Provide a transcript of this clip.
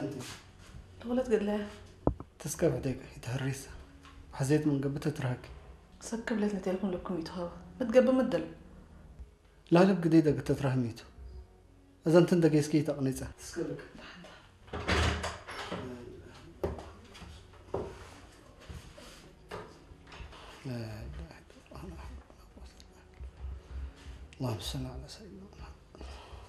أنت تغلط قد لا تسكب عليك يتهريسة حزيت من قبته ترهق سكب لازم تليفون لكم يتهوى متقبل مدل لا لا بجديدة قلت ترهميته إذا أنت عندك يسكي تقنيته تسكبك لا إله إلا الله اللهم صل على سيدنا